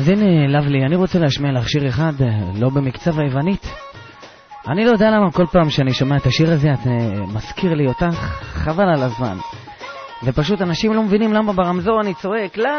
אז הנה, לבלי, אני רוצה להשמיע לך שיר אחד, לא במקצב היוונית. אני לא יודע למה כל פעם שאני שומע את השיר הזה, את מזכיר לי אותך, חבל על הזמן. ופשוט אנשים לא מבינים למה ברמזור אני צועק,